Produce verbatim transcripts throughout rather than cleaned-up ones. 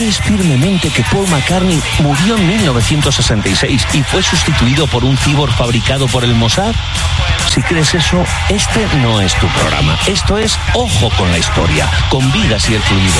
¿Crees firmemente que Paul McCartney murió en mil novecientos sesenta y seis y fue sustituido por un cyborg fabricado por el Mossad? Si crees eso, este no es tu programa. Esto es Ojo con la Historia, con Vigas y el Fluido.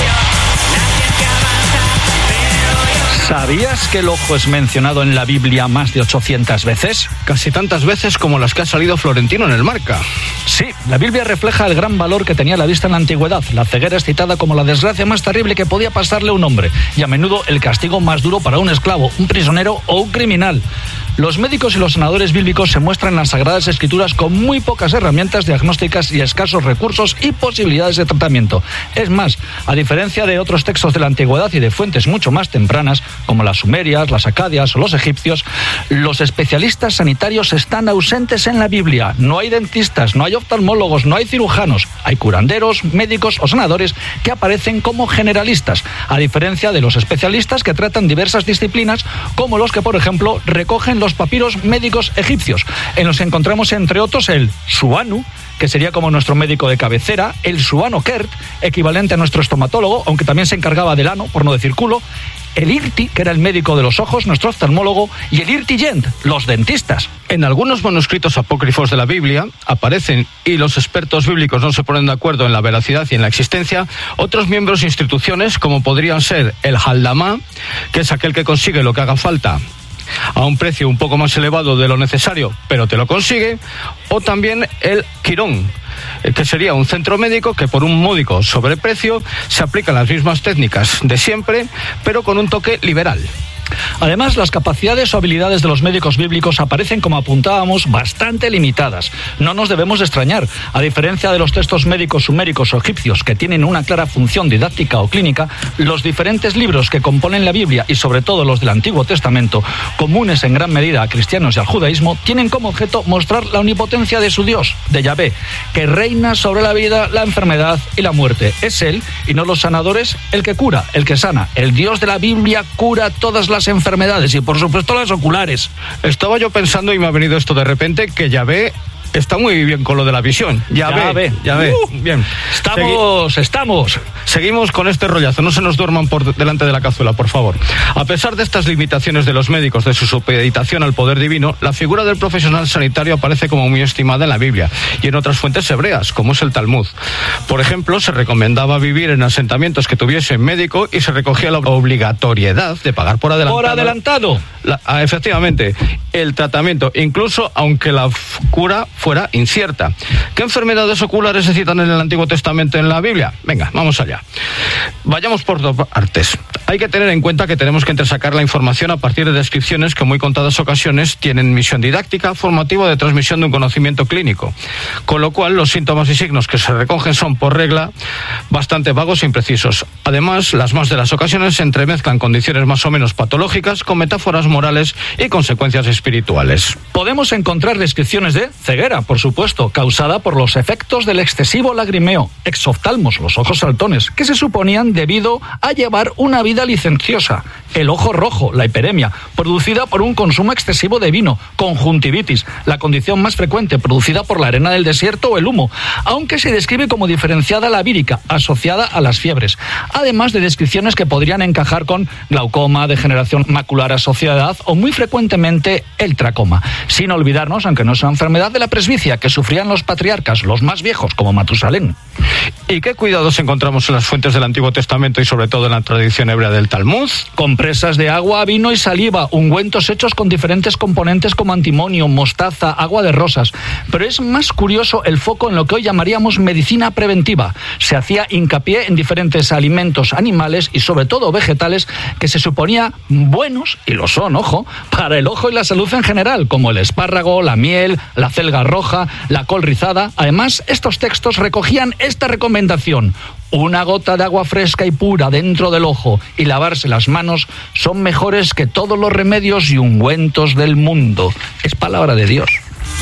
¿Sabías que el ojo es mencionado en la Biblia más de ochocientas veces? Casi tantas veces como las que ha salido Florentino en el Marca. Sí, la Biblia refleja el gran valor que tenía la vista en la antigüedad. La ceguera es citada como la desgracia más terrible que podía pasarle a un hombre, y a menudo el castigo más duro para un esclavo, un prisionero o un criminal. Los médicos y los sanadores bíblicos se muestran en las Sagradas Escrituras con muy pocas herramientas diagnósticas y escasos recursos y posibilidades de tratamiento. Es más, a diferencia de otros textos de la antigüedad y de fuentes mucho más tempranas, como las sumerias, las acadias o los egipcios, los especialistas sanitarios están ausentes en la Biblia. No hay dentistas, no hay oftalmólogos, no hay cirujanos. Hay curanderos, médicos o sanadores que aparecen como generalistas, a diferencia de los especialistas que tratan diversas disciplinas, como los que, por ejemplo, recogen los papiros médicos egipcios, en los que encontramos entre otros el Suanu, que sería como nuestro médico de cabecera, el Suano Kert, equivalente a nuestro estomatólogo, aunque también se encargaba del ano, por no decir culo, el Irti, que era el médico de los ojos, nuestro oftalmólogo, y el Irtiyent, los dentistas. En algunos manuscritos apócrifos de la Biblia aparecen, y los expertos bíblicos no se ponen de acuerdo en la veracidad y en la existencia, otros miembros e instituciones, como podrían ser el Haldamá, que es aquel que consigue lo que haga falta a un precio un poco más elevado de lo necesario, pero te lo consigue, o también el Quirón, que sería un centro médico que por un módico sobreprecio se aplican las mismas técnicas de siempre, pero con un toque liberal. Además, las capacidades o habilidades de los médicos bíblicos aparecen, como apuntábamos, bastante limitadas. No nos debemos extrañar. A diferencia de los textos médicos suméricos o egipcios, que tienen una clara función didáctica o clínica, los diferentes libros que componen la Biblia, y sobre todo los del Antiguo Testamento, comunes en gran medida a cristianos y al judaísmo, tienen como objeto mostrar la omnipotencia de su Dios, de Yahvé, que reina sobre la vida, la enfermedad y la muerte. Es Él, y no los sanadores, el que cura, el que sana. El Dios de la Biblia cura todas las enfermedades y por supuesto las oculares. Estaba yo pensando y me ha venido esto de repente, que Yahvé está muy bien con lo de la visión. Ya, ya ve, ve, ya ve. Uh, bien. Estamos, Segui- estamos. Seguimos con este rollazo. No se nos duerman por delante de la cazuela, por favor. A pesar de estas limitaciones de los médicos, de su supeditación al poder divino, la figura del profesional sanitario aparece como muy estimada en la Biblia y en otras fuentes hebreas, como es el Talmud. Por ejemplo, se recomendaba vivir en asentamientos que tuviesen médico y se recogía la obligatoriedad de pagar por adelantado. Por adelantado. La, ah, efectivamente, el tratamiento, incluso aunque la f- cura fuera incierta. ¿Qué enfermedades oculares se citan en el Antiguo Testamento en la Biblia? Venga, vamos allá. Vayamos por dos partes. Hay que tener en cuenta que tenemos que entresacar la información a partir de descripciones que en muy contadas ocasiones tienen misión didáctica, formativa o de transmisión de un conocimiento clínico. Con lo cual, los síntomas y signos que se recogen son, por regla, bastante vagos e imprecisos. Además, las más de las ocasiones se entremezclan condiciones más o menos patológicas con metáforas morales y consecuencias espirituales. Podemos encontrar descripciones de ceguera, por supuesto, causada por los efectos del excesivo lagrimeo, exoftalmos, los ojos saltones, que se suponían debido a llevar una vida licenciosa. El ojo rojo, la hiperemia, producida por un consumo excesivo de vino. Conjuntivitis, la condición más frecuente, producida por la arena del desierto o el humo, aunque se describe como diferenciada la vírica, asociada a las fiebres. Además de descripciones que podrían encajar con glaucoma, degeneración macular asociada o muy frecuentemente el tracoma. Sin olvidarnos, aunque no sea enfermedad, de la presbicia que sufrían los patriarcas, los más viejos, como Matusalén. ¿Y qué cuidados encontramos en las fuentes del Antiguo Testamento y sobre todo en la tradición hebrea del Talmud? Compresas de agua, vino y saliva, ungüentos hechos con diferentes componentes como antimonio, mostaza, agua de rosas. Pero es más curioso el foco en lo que hoy llamaríamos medicina preventiva. Se hacía hincapié en diferentes alimentos animales y sobre todo vegetales que se suponía buenos, y lo son, ojo, para el ojo y la salud en general, como el espárrago, la miel, la celga roja, la col rizada. Además, estos textos recogían esta recomendación: una gota de agua fresca y pura dentro del ojo y lavarse las manos son mejores que todos los remedios y ungüentos del mundo. Es palabra de Dios.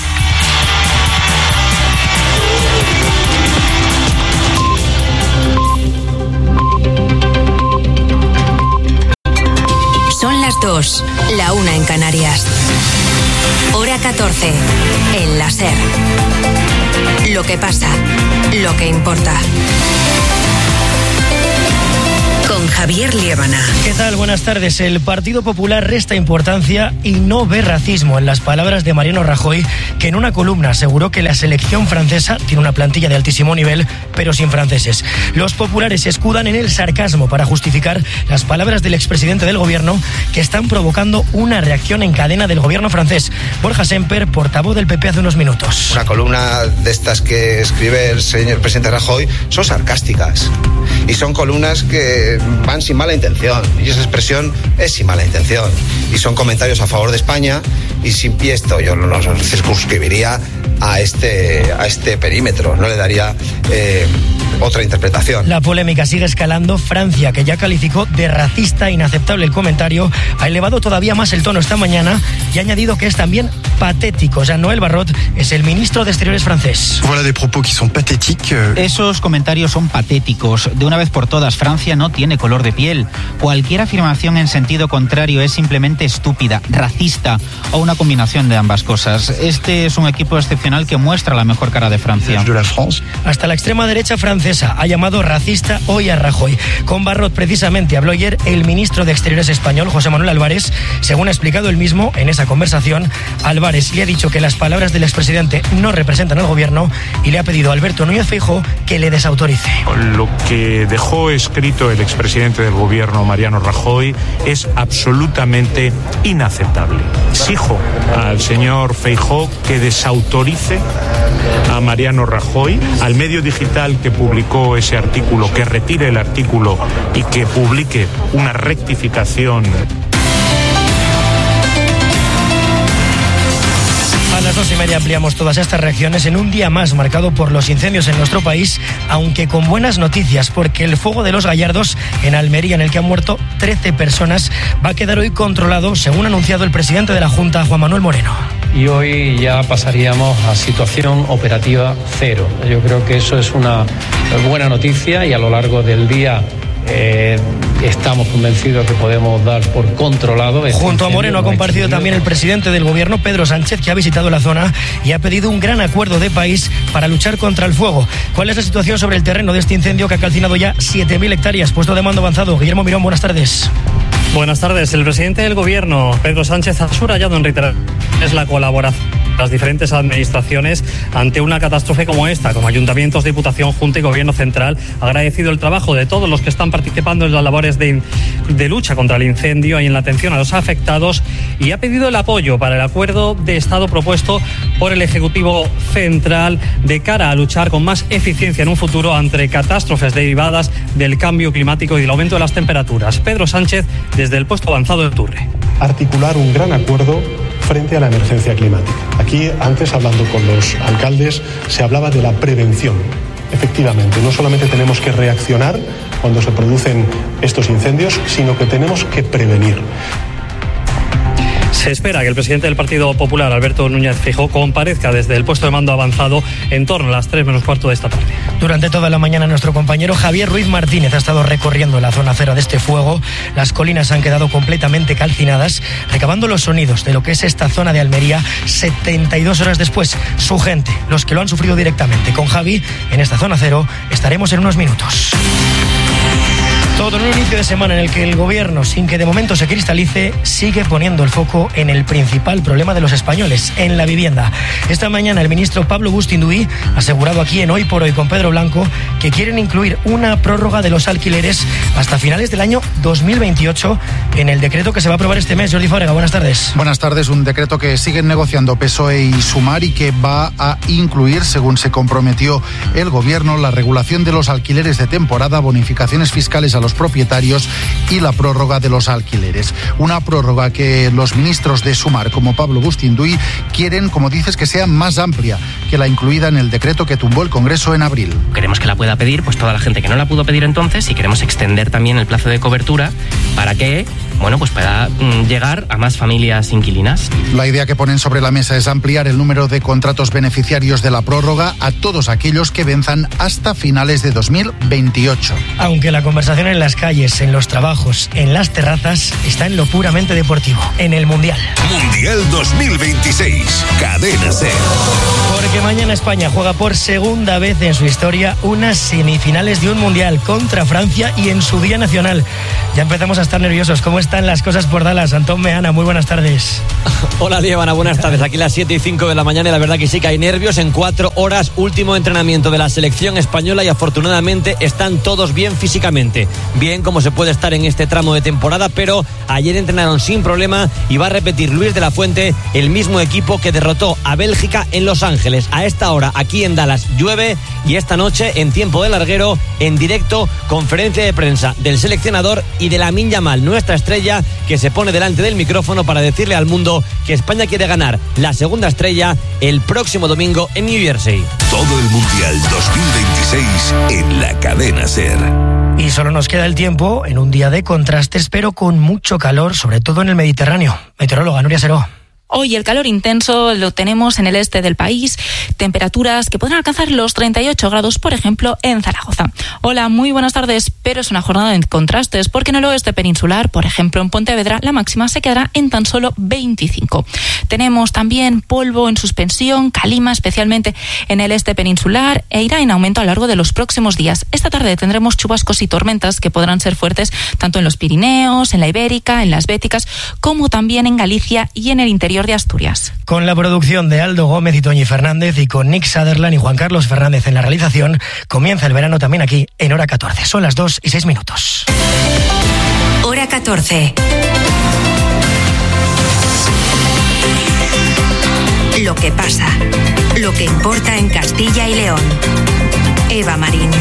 Son las dos, la una en Canarias. Hora catorce, en la SER. Lo que pasa, lo que importa. Con con Javier Liébana. ¿Qué tal? Buenas tardes. El Partido Popular resta importancia y no ve racismo en las palabras de Mariano Rajoy, que en una columna aseguró que la selección francesa tiene una plantilla de altísimo nivel, pero sin franceses. Los populares se escudan en el sarcasmo para justificar las palabras del expresidente del gobierno, que están provocando una reacción en cadena del gobierno francés. Borja Semper, portavoz del P P hace unos minutos. Una columna de estas que escribe el señor presidente Rajoy son sarcásticas y son columnas que van sin mala intención, y esa expresión es sin mala intención, y son comentarios a favor de España, y sin y esto yo no los circunscribiría a este, a este perímetro, no le daría eh, otra interpretación. La polémica sigue escalando. Francia, que ya calificó de racista e inaceptable el comentario, ha elevado todavía más el tono esta mañana y ha añadido que es también patético. Jean-Noël Barrot es el ministro de Exteriores francés. Voilà des propos qui sont pathétiques. Esos comentarios son patéticos. De una vez por todas, Francia no tiene color de piel. Cualquier afirmación en sentido contrario es simplemente estúpida, racista o una combinación de ambas cosas. Este es un equipo excepcional que muestra la mejor cara de Francia. Hasta la extrema derecha francesa ha llamado racista hoy a Rajoy. Con Barrot precisamente habló ayer el ministro de Exteriores español, José Manuel Álvarez. Según ha explicado él mismo en esa conversación, Álvarez le ha dicho que las palabras del expresidente no representan al gobierno y le ha pedido a Alberto Núñez Feijóo que le desautorice. Lo que dejó escrito el expresidente del gobierno, Mariano Rajoy, es absolutamente inaceptable. Exijo al señor Feijóo que desautorice a Mariano Rajoy, al medio digital que publicó ese artículo, que retire el artículo y que publique una rectificación. A las dos y media ampliamos todas estas reacciones en un día más marcado por los incendios en nuestro país, aunque con buenas noticias, porque el fuego de los Gallardos en Almería, en el que han muerto trece personas, va a quedar hoy controlado, según ha anunciado el presidente de la Junta, Juan Manuel Moreno. Y hoy ya pasaríamos a situación operativa cero. Yo creo que eso es una buena noticia y a lo largo del día eh, estamos convencidos que podemos dar por controlado. Este Junto a Moreno ha comparecido también el presidente del gobierno, Pedro Sánchez, que ha visitado la zona y ha pedido un gran acuerdo de país para luchar contra el fuego. ¿Cuál es la situación sobre el terreno de este incendio que ha calcinado ya siete mil hectáreas? Puesto de mando avanzado. Guillermo Mirón, buenas tardes. Buenas tardes. El presidente del gobierno, Pedro Sánchez, ha subrayado en reiteraciones la colaboración de las diferentes administraciones ante una catástrofe como esta, como ayuntamientos, diputación, junta y gobierno central. Ha agradecido el trabajo de todos los que están participando en las labores de, de lucha contra el incendio y en la atención a los afectados, y ha pedido el apoyo para el acuerdo de Estado propuesto por el Ejecutivo Central de cara a luchar con más eficiencia en un futuro ante catástrofes derivadas del cambio climático y del aumento de las temperaturas. Pedro Sánchez, desde el puesto avanzado de Turre. Articular un gran acuerdo frente a la emergencia climática. Aquí, antes, hablando con los alcaldes, se hablaba de la prevención. Efectivamente, no solamente tenemos que reaccionar cuando se producen estos incendios, sino que tenemos que prevenir. Se espera que el presidente del Partido Popular, Alberto Núñez Feijóo, comparezca desde el puesto de mando avanzado en torno a las tres menos cuarto de esta tarde. Durante toda la mañana nuestro compañero Javier Ruiz Martínez ha estado recorriendo la zona cero de este fuego. Las colinas han quedado completamente calcinadas, recabando los sonidos de lo que es esta zona de Almería setenta y dos horas después. Su gente, los que lo han sufrido directamente. Con Javi, en esta zona cero, estaremos en unos minutos. Todo en un inicio de semana en el que el gobierno, sin que de momento se cristalice, sigue poniendo el foco en el principal problema de los españoles, en la vivienda. Esta mañana el ministro Pablo Bustinduy ha asegurado aquí en Hoy por Hoy con Pedro Blanco que quieren incluir una prórroga de los alquileres hasta finales del año dos mil veintiocho en el decreto que se va a aprobar este mes. Jordi Fábrega, buenas tardes. Buenas tardes. Un decreto que siguen negociando P S O E y Sumar y que va a incluir, según se comprometió el gobierno, la regulación de los alquileres de temporada, bonificaciones fiscales a los propietarios y la prórroga de los alquileres. Una prórroga que los ministros de Sumar, como Pablo Bustinduy, quieren, como dices, que sea más amplia que la incluida en el decreto que tumbó el Congreso en abril. Queremos que la pueda pedir pues toda la gente que no la pudo pedir entonces, y queremos extender también el plazo de cobertura para que bueno, pues pueda mm, llegar a más familias inquilinas. La idea que ponen sobre la mesa es ampliar el número de contratos beneficiarios de la prórroga a todos aquellos que venzan hasta finales de dos mil veintiocho. Aunque la conversación en las calles, en los trabajos, en las terrazas, está en lo puramente deportivo, en el Mundial. Mundial dos mil veintiséis, Cadena SER. Porque mañana España juega por segunda vez en su historia unas semifinales de un Mundial contra Francia y en su día nacional. Ya empezamos a estar nerviosos. ¿Cómo están las cosas por Dallas? Antón Meana, muy buenas tardes. Hola, Diego, buenas tardes. Aquí las siete y cinco de la mañana y la verdad que sí que hay nervios. En cuatro horas, último entrenamiento de la selección española y afortunadamente están todos bien físicamente. Bien como se puede estar en este tramo de temporada, pero ayer entrenaron sin problema y va a repetir Luis de la Fuente el mismo equipo que derrotó a Bélgica en Los Ángeles. A esta hora, aquí en Dallas, llueve y esta noche, en tiempo de larguero, en directo, conferencia de prensa del seleccionador y de Lamine Yamal, nuestra estrella, que se pone delante del micrófono para decirle al mundo que España quiere ganar la segunda estrella el próximo domingo en New Jersey. Todo el Mundial dos mil veintiséis en la Cadena SER. Y solo nos queda el tiempo en un día de contrastes, pero con mucho calor, sobre todo en el Mediterráneo. Meteoróloga Nuria Seró. Hoy el calor intenso lo tenemos en el este del país, temperaturas que pueden alcanzar los treinta y ocho grados, por ejemplo, en Zaragoza. Hola, muy buenas tardes, pero es una jornada de contrastes, porque en el oeste peninsular, por ejemplo, en Pontevedra, la máxima se quedará en tan solo veinticinco. Tenemos también polvo en suspensión, calima, especialmente en el este peninsular, e irá en aumento a lo largo de los próximos días. Esta tarde tendremos chubascos y tormentas que podrán ser fuertes tanto en los Pirineos, en la Ibérica, en las Béticas, como también en Galicia y en el interior de Asturias. Con la producción de Aldo Gómez y Toñi Fernández y con Nick Sutherland y Juan Carlos Fernández en la realización, comienza el verano también aquí en Hora catorce. Son las dos y seis minutos. Hora catorce. Lo que pasa, lo que importa en Castilla y León. Eva Marín.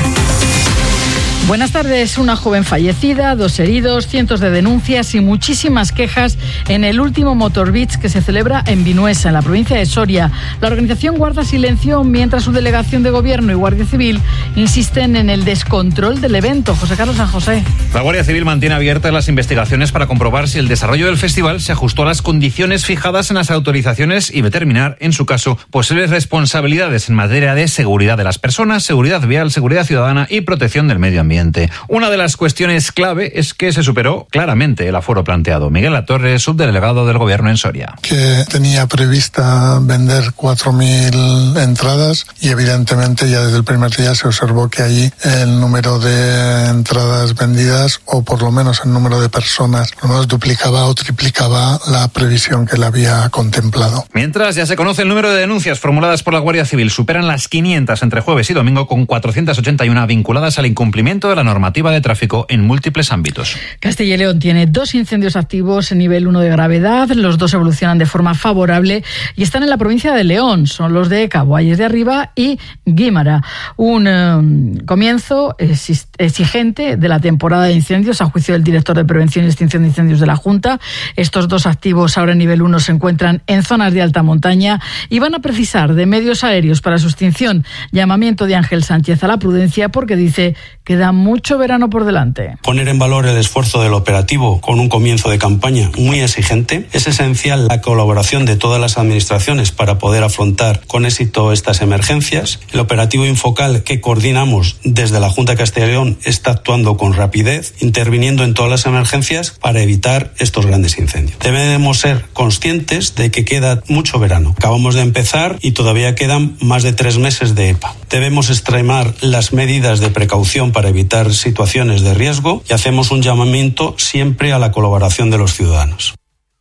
Buenas tardes. Una joven fallecida, dos heridos, cientos de denuncias y muchísimas quejas en el último Motor Beach que se celebra en Vinuesa, en la provincia de Soria. La organización guarda silencio mientras su delegación de gobierno y Guardia Civil insisten en el descontrol del evento. José Carlos San José. La Guardia Civil mantiene abiertas las investigaciones para comprobar si el desarrollo del festival se ajustó a las condiciones fijadas en las autorizaciones y determinar, en su caso, posibles responsabilidades en materia de seguridad de las personas, seguridad vial, seguridad ciudadana y protección del medio ambiente. Una de las cuestiones clave es que se superó claramente el aforo planteado. Miguel Latorre, subdelegado del Gobierno en Soria. Que tenía prevista vender cuatro mil entradas y evidentemente ya desde el primer día se observó que allí el número de entradas vendidas, o por lo menos el número de personas, por lo menos duplicaba o triplicaba la previsión que le había contemplado. Mientras, ya se conoce el número de denuncias formuladas por la Guardia Civil. Superan las quinientas entre jueves y domingo, con cuatrocientas ochenta y una vinculadas al incumplimiento de la normativa de tráfico en múltiples ámbitos. Castilla y León tiene dos incendios activos en nivel uno de gravedad. Los dos evolucionan de forma favorable y están en la provincia de León. Son los de Caguayes de Arriba y Guímara. Un eh, comienzo exigente de la temporada de incendios, a juicio del director de Prevención y Extinción de Incendios de la Junta. Estos dos activos ahora en nivel uno se encuentran en zonas de alta montaña y van a precisar de medios aéreos para su extinción. Llamamiento de Ángel Sánchez a la prudencia, porque dice que da mucho verano por delante. Poner en valor el esfuerzo del operativo con un comienzo de campaña muy exigente. Es esencial la colaboración de todas las administraciones para poder afrontar con éxito estas emergencias. El operativo Infocal que coordinamos desde la Junta de Castilla y León está actuando con rapidez, interviniendo en todas las emergencias para evitar estos grandes incendios. Debemos ser conscientes de que queda mucho verano. Acabamos de empezar y todavía quedan más de tres meses de E P A. Debemos extremar las medidas de precaución para evitar situaciones de riesgo y hacemos un llamamiento siempre a la colaboración de los ciudadanos.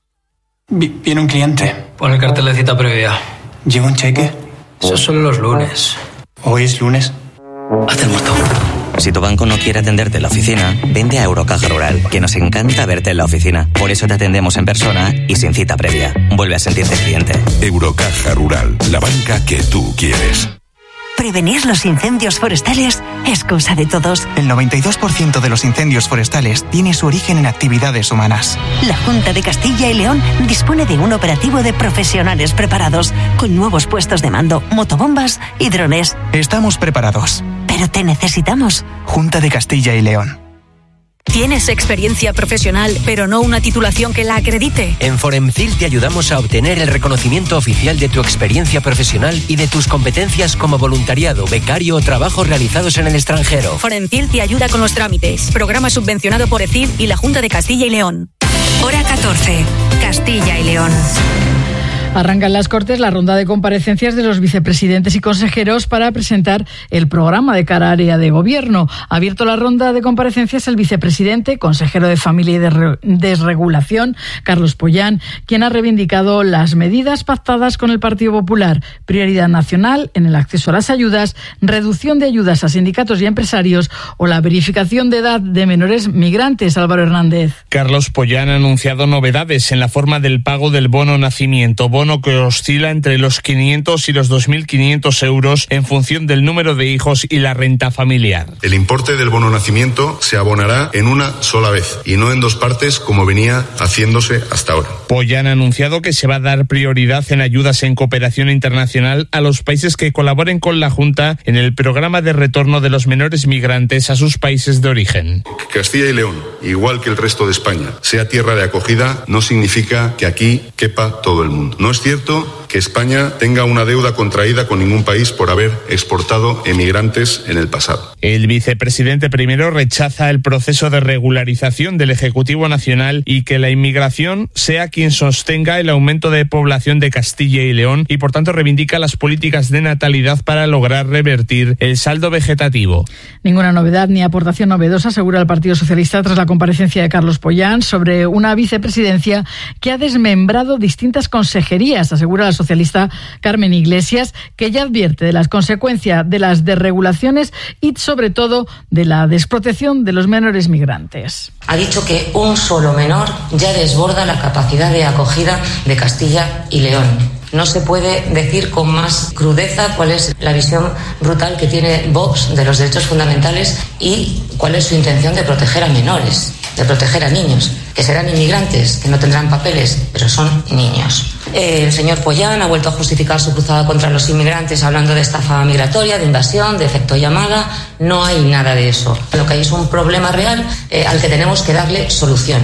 Viene un cliente. Pon el cartel de cita previa. ¿Lleva un cheque? Eso es solo los lunes. Hoy es lunes. Hazte el muerto. Si tu banco no quiere atenderte en la oficina, vente a Eurocaja Rural, que nos encanta verte en la oficina. Por eso te atendemos en persona y sin cita previa. Vuelve a sentirte cliente. Eurocaja Rural, la banca que tú quieres. Prevenir los incendios forestales es cosa de todos. El noventa y dos por ciento de los incendios forestales tiene su origen en actividades humanas. La Junta de Castilla y León dispone de un operativo de profesionales preparados, con nuevos puestos de mando, motobombas y drones. Estamos preparados. Pero te necesitamos. Junta de Castilla y León. ¿Tienes experiencia profesional, pero no una titulación que la acredite? En Foremcil te ayudamos a obtener el reconocimiento oficial de tu experiencia profesional y de tus competencias como voluntariado, becario o trabajos realizados en el extranjero. Foremcil te ayuda con los trámites. Programa subvencionado por E C I B y la Junta de Castilla y León. Hora catorce. Castilla y León. Arrancan las Cortes la ronda de comparecencias de los vicepresidentes y consejeros para presentar el programa de cara área de gobierno. Ha abierto la ronda de comparecencias el vicepresidente, consejero de Familia y de Desregulación, Carlos Pollán, quien ha reivindicado las medidas pactadas con el Partido Popular: prioridad nacional en el acceso a las ayudas, reducción de ayudas a sindicatos y empresarios o la verificación de edad de menores migrantes. Álvaro Hernández. Carlos Pollán ha anunciado novedades en la forma del pago del bono nacimiento, bono que oscila entre los quinientos y los dos mil quinientos euros en función del número de hijos y la renta familiar. El importe del bono nacimiento se abonará en una sola vez y no en dos partes como venía haciéndose hasta ahora. Pollán ha anunciado que se va a dar prioridad en ayudas en cooperación internacional a los países que colaboren con la Junta en el programa de retorno de los menores migrantes a sus países de origen. Que Castilla y León, igual que el resto de España, sea tierra de acogida, no significa que aquí quepa todo el mundo. No es cierto que España tenga una deuda contraída con ningún país por haber exportado emigrantes en el pasado. El vicepresidente primero rechaza el proceso de regularización del Ejecutivo Nacional y que la inmigración sea quien sostenga el aumento de población de Castilla y León, y por tanto reivindica las políticas de natalidad para lograr revertir el saldo vegetativo. Ninguna novedad ni aportación novedosa, asegura el Partido Socialista tras la comparecencia de Carlos Pollán sobre una vicepresidencia que ha desmembrado distintas consejerías, asegura la socialista Carmen Iglesias, que ya advierte de las consecuencias de las desregulaciones y sobre todo de la desprotección de los menores migrantes. Ha dicho que un solo menor ya desborda la capacidad de acogida de Castilla y León. No se puede decir con más crudeza cuál es la visión brutal que tiene Vox de los derechos fundamentales y cuál es su intención de proteger a menores, de proteger a niños, que serán inmigrantes, que no tendrán papeles, pero son niños. El señor Pollán ha vuelto a justificar su cruzada contra los inmigrantes hablando de estafa migratoria, de invasión, de efecto llamada. No hay nada de eso. Lo que hay es un problema real eh, al que tenemos que darle solución.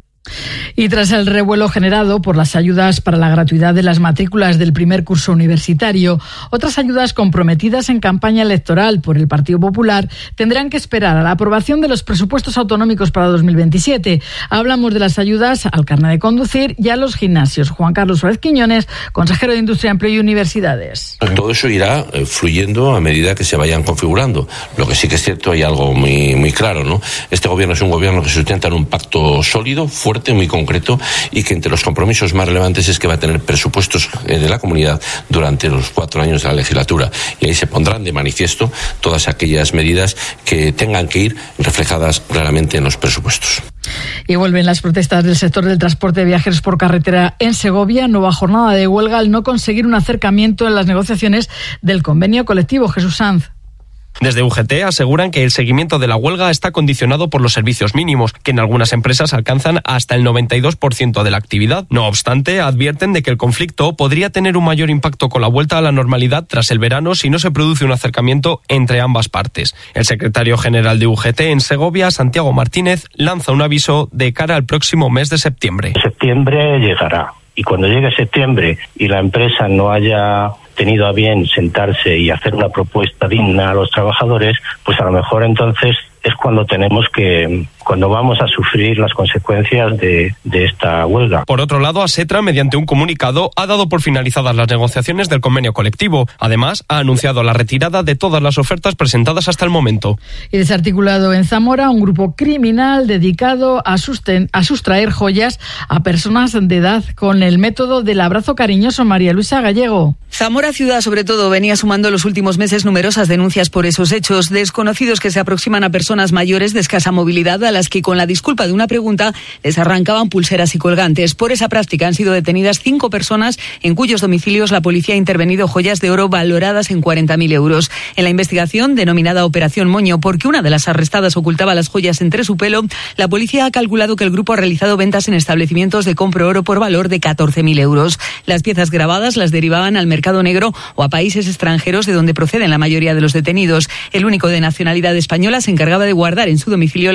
Y tras el revuelo generado por las ayudas para la gratuidad de las matrículas del primer curso universitario, otras ayudas comprometidas en campaña electoral por el Partido Popular tendrán que esperar a la aprobación de los presupuestos autonómicos para dos mil veintisiete. Hablamos de las ayudas al carnet de conducir y a los gimnasios. Juan Carlos Suárez Quiñones, consejero de Industria, Empleo y Universidades. Todo eso irá eh, fluyendo a medida que se vayan configurando. Lo que sí que es cierto, hay algo muy, muy claro, ¿no? Este gobierno es un gobierno que se sustenta en un pacto sólido, fuerte, muy concreto, y que entre los compromisos más relevantes es que va a tener presupuestos de la comunidad durante los cuatro años de la legislatura, y ahí se pondrán de manifiesto todas aquellas medidas que tengan que ir reflejadas claramente en los presupuestos. Y vuelven las protestas del sector del transporte de viajeros por carretera en Segovia. Nueva jornada de huelga al no conseguir un acercamiento en las negociaciones del convenio colectivo. Jesús Sanz. Desde U G T aseguran que el seguimiento de la huelga está condicionado por los servicios mínimos, que en algunas empresas alcanzan hasta el noventa y dos por ciento de la actividad. No obstante, advierten de que el conflicto podría tener un mayor impacto con la vuelta a la normalidad tras el verano si no se produce un acercamiento entre ambas partes. El secretario general de U G T en Segovia, Santiago Martínez, lanza un aviso de cara al próximo mes de septiembre. Septiembre llegará, y cuando llegue septiembre y la empresa no haya tenido a bien sentarse y hacer una propuesta digna a los trabajadores, pues a lo mejor entonces es cuando tenemos que, cuando vamos a sufrir las consecuencias de, de esta huelga. Por otro lado, Asetra, mediante un comunicado, ha dado por finalizadas las negociaciones del convenio colectivo. Además, ha anunciado la retirada de todas las ofertas presentadas hasta el momento. Y desarticulado en Zamora un grupo criminal dedicado a, susten, a sustraer joyas a personas de edad con el método del abrazo cariñoso. María Luisa Gallego. Zamora Ciudad, sobre todo, venía sumando en los últimos meses numerosas denuncias por esos hechos. Desconocidos que se aproximan a personas mayores de escasa movilidad a las que, con la disculpa de una pregunta, les arrancaban pulseras y colgantes. Por esa práctica han sido detenidas cinco personas en cuyos domicilios la policía ha intervenido joyas de oro valoradas en cuarenta mil euros. En la investigación, denominada Operación Moño, porque una de las arrestadas ocultaba las joyas entre su pelo, la policía ha calculado que el grupo ha realizado ventas en establecimientos de compro oro por valor de catorce mil euros. Las piezas grabadas las derivaban al mercado negro o a países extranjeros de donde proceden la mayoría de los detenidos. El único de nacionalidad española se encargaba de guardar en su domicilio las joyas robadas.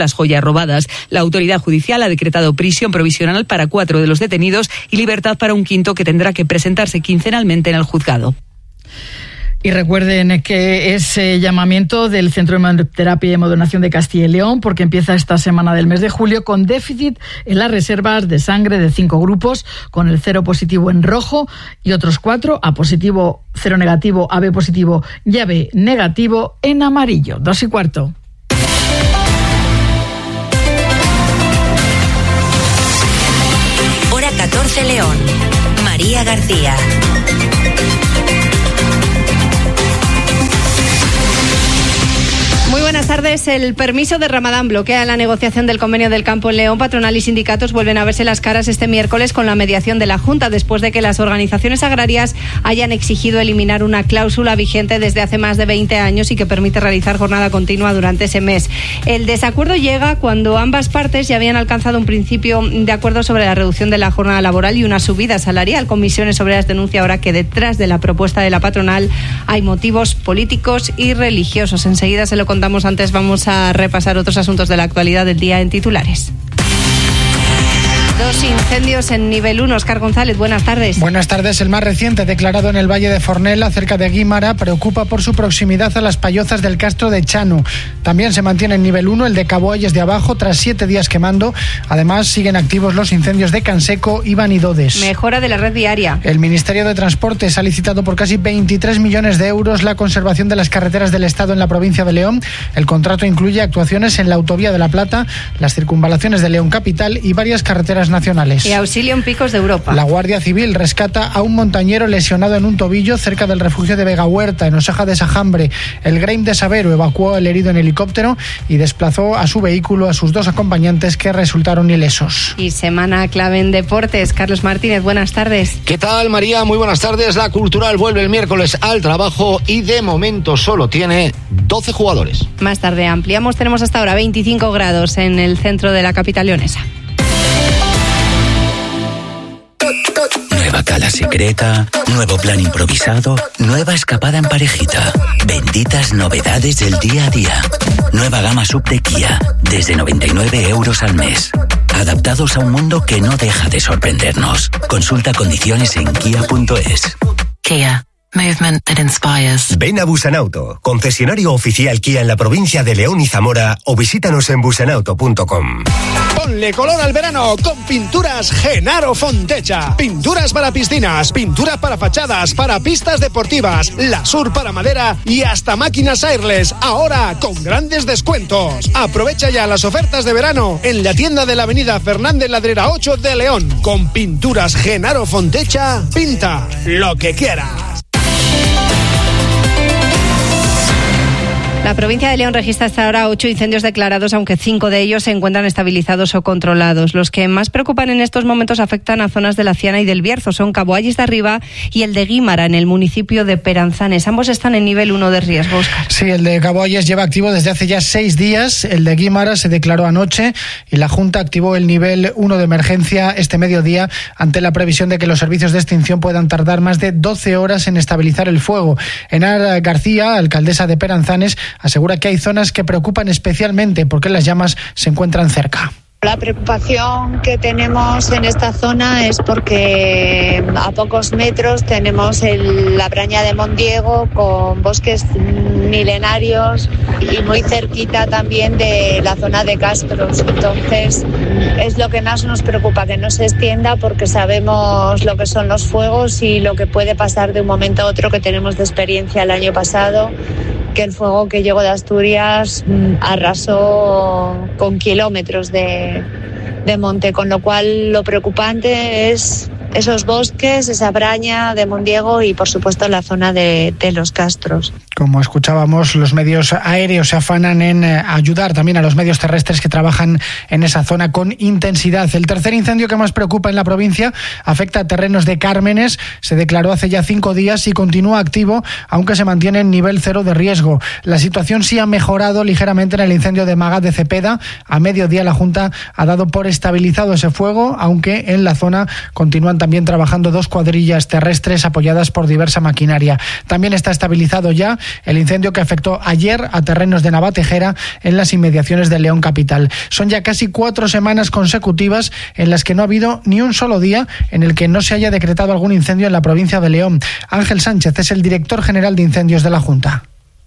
robadas. La autoridad judicial ha decretado prisión provisional para cuatro de los detenidos y libertad para un quinto que tendrá que presentarse quincenalmente en el juzgado. Y recuerden que ese llamamiento del Centro de Hemoterapia y Hemodonación de Castilla y León, porque empieza esta semana del mes de julio con déficit en las reservas de sangre de cinco grupos, con el cero positivo en rojo y otros cuatro, A positivo, cero negativo, A B positivo y A B negativo en amarillo. Dos y cuarto. Hora catorce León. María García. Muy buenas tardes. El permiso de Ramadán bloquea la negociación del convenio del campo en León. Patronal y sindicatos vuelven a verse las caras este miércoles con la mediación de la Junta, después de que las organizaciones agrarias hayan exigido eliminar una cláusula vigente desde hace más de veinte años y que permite realizar jornada continua durante ese mes. El desacuerdo llega cuando ambas partes ya habían alcanzado un principio de acuerdo sobre la reducción de la jornada laboral y una subida salarial. Comisiones Obreras denuncia ahora que detrás de la propuesta de la patronal hay motivos políticos y religiosos. Enseguida se lo contamos. Antes vamos a repasar otros asuntos de la actualidad del día en titulares. Dos incendios en nivel uno. Óscar González, buenas tardes. Buenas tardes. El más reciente, declarado en el Valle de Fornela, cerca de Guímara, preocupa por su proximidad a las payozas del Castro de Chano. También se mantiene en nivel uno el de Caboalles de Abajo, tras siete días quemando. Además, siguen activos los incendios de Canseco y Vanidodes. Mejora de la red viaria. El Ministerio de Transportes ha licitado por casi veintitrés millones de euros la conservación de las carreteras del Estado en la provincia de León. El contrato incluye actuaciones en la Autovía de la Plata, las circunvalaciones de León Capital y varias carreteras nacionales. Y auxilio en picos de Europa. La Guardia Civil rescata a un montañero lesionado en un tobillo cerca del refugio de Vega Huerta, en Osaja de Sajambre. El Grame de Sabero evacuó al herido en helicóptero y desplazó a su vehículo a sus dos acompañantes, que resultaron ilesos. Y semana clave en deportes. Carlos Martínez, buenas tardes. ¿Qué tal, María? Muy buenas tardes. La Cultural vuelve el miércoles al trabajo y de momento solo tiene doce jugadores. Más tarde ampliamos. Tenemos hasta ahora veinticinco grados en el centro de la capital leonesa. Nueva cala secreta, nuevo plan improvisado, nueva escapada en parejita. Benditas novedades del día a día. Nueva gama sub de Kia, desde noventa y nueve euros al mes. Adaptados a un mundo que no deja de sorprendernos. Consulta condiciones en kia punto es. Kia. Movement that inspires. Ven a Busanauto, concesionario oficial Kia en la provincia de León y Zamora, o visítanos en busanauto punto com. Ponle color al verano con Pinturas Genaro Fontecha. Pinturas para piscinas, pinturas para fachadas, para pistas deportivas, Lasur para madera y hasta máquinas airless, ahora con grandes descuentos. Aprovecha ya las ofertas de verano en la tienda de la avenida Fernández Ladrera ocho de León. Con Pinturas Genaro Fontecha, pinta lo que quieras. La provincia de León registra hasta ahora ocho incendios declarados, aunque cinco de ellos se encuentran estabilizados o controlados. Los que más preocupan en estos momentos afectan a zonas de la Ciana y del Bierzo. Son Caboalles de Arriba y el de Guímara, en el municipio de Peranzanes. Ambos están en nivel uno de riesgo, Óscar. Sí, el de Caboalles lleva activo desde hace ya seis días. El de Guímara se declaró anoche y la Junta activó el nivel uno de emergencia este mediodía ante la previsión de que los servicios de extinción puedan tardar más de doce horas en estabilizar el fuego. Enar García, alcaldesa de Peranzanes, asegura que hay zonas que preocupan especialmente porque las llamas se encuentran cerca. La preocupación que tenemos en esta zona es porque a pocos metros tenemos el, la Braña de Mondiego con bosques milenarios y muy cerquita también de la zona de Castros. Entonces es lo que más nos preocupa, que no se extienda, porque sabemos lo que son los fuegos y lo que puede pasar de un momento a otro, que tenemos de experiencia el año pasado, que el fuego que llegó de Asturias arrasó con kilómetros de, de monte, con lo cual lo preocupante es esos bosques, esa Braña de Mondiego y por supuesto la zona de, de los Castros. Como escuchábamos, los medios aéreos se afanan en ayudar también a los medios terrestres que trabajan en esa zona con intensidad. El tercer incendio que más preocupa en la provincia afecta a terrenos de Cármenes. Se declaró hace ya cinco días y continúa activo, aunque se mantiene en nivel cero de riesgo. La situación sí ha mejorado ligeramente en el incendio de Magat de Cepeda. A mediodía la Junta ha dado por estabilizado ese fuego, aunque en la zona continúan también trabajando dos cuadrillas terrestres apoyadas por diversa maquinaria. También está estabilizado ya el incendio que afectó ayer a terrenos de Navatejera en las inmediaciones de León capital. Son ya casi cuatro semanas consecutivas en las que no ha habido ni un solo día en el que no se haya decretado algún incendio en la provincia de León. Ángel Sánchez es el director general de incendios de la Junta.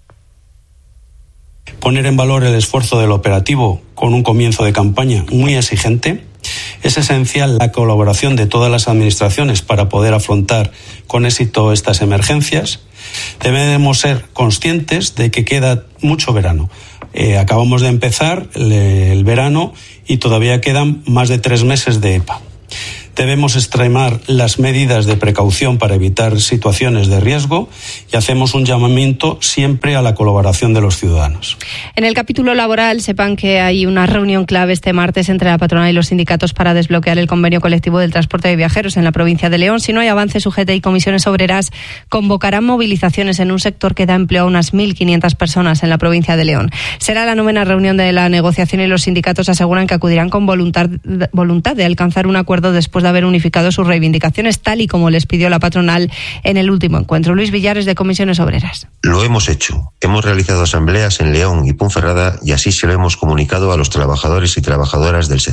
Poner en valor el esfuerzo del operativo con un comienzo de campaña muy exigente. Es esencial la colaboración de todas las administraciones para poder afrontar con éxito estas emergencias. Debemos ser conscientes de que queda mucho verano. Eh, acabamos de empezar el, el verano y todavía quedan más de tres meses de E P A. Debemos extremar las medidas de precaución para evitar situaciones de riesgo y hacemos un llamamiento siempre a la colaboración de los ciudadanos. En el capítulo laboral, sepan que hay una reunión clave este martes entre la patronal y los sindicatos para desbloquear el convenio colectivo del transporte de viajeros en la provincia de León. Si no hay avances, U G T y comisiones obreras convocarán movilizaciones en un sector que da empleo a unas mil quinientas personas en la provincia de León. Será la novena reunión de la negociación y los sindicatos aseguran que acudirán con voluntad, voluntad de alcanzar un acuerdo después de haber unificado sus reivindicaciones, tal y como les pidió la patronal en el último encuentro. Luis Villares, de Comisiones Obreras. Lo hemos hecho. Hemos realizado asambleas en León y Ponferrada y así se lo hemos comunicado a los trabajadores y trabajadoras del sector.